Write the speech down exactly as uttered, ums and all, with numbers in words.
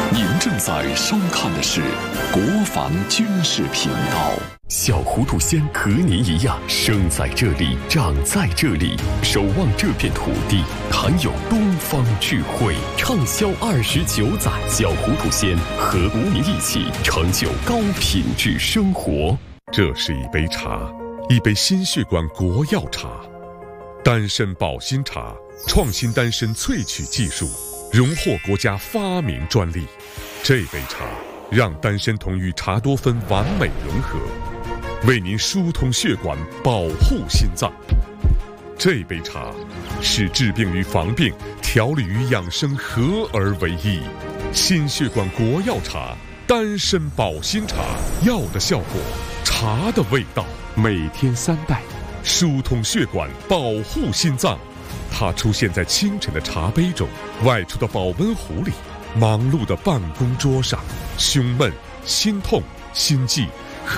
您正在收看的是国防军事频道。小糊涂仙和您一样，生在这里，长在这里，守望这片土地，含有东方智慧，畅销二十九载。小糊涂仙和您一起成就高品质生活。 这是一杯茶，一杯心血管国药茶，丹参保心茶，创新丹参萃取技术，荣获国家发明专利。这杯茶让丹参酮与茶多酚完美融合，为您疏通血管，保护心脏。这杯茶是治病与防病、调理与养生合而为一。心血管国药茶，丹参保心茶，药的效果，茶的味道。每天三袋，疏通血管，保护心脏。它出现在清晨的茶杯中，外出的保温壶里，忙碌的办公桌上。胸闷、心痛、心悸、